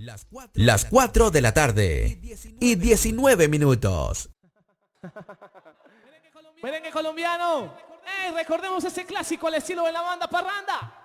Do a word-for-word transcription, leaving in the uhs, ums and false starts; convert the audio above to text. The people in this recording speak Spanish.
las cuatro de la tarde y diecinueve minutos. Merengue colombiano. ¡Ey! Recordemos ese clásico al estilo de la banda Parranda.